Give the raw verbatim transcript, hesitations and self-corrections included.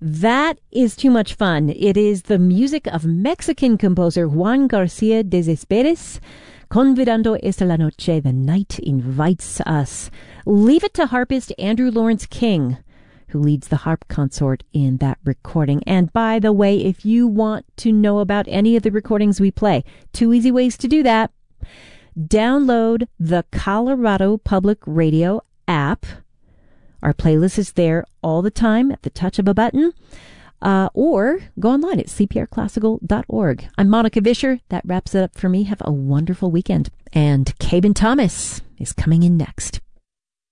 That is too much fun. It is the music of Mexican composer Juan Garcia Desesperes. Convidando esta la noche, the night invites us. Leave it to harpist Andrew Lawrence King, who leads the harp consort in that recording. And by the way, if you want to know about any of the recordings we play, two easy ways to do that. Download the Colorado Public Radio app. Our playlist is there all the time at the touch of a button. Uh, or go online at c p r classical dot org. I'm Monica Vischer. That wraps it up for me. Have a wonderful weekend. And Caben Thomas is coming in next.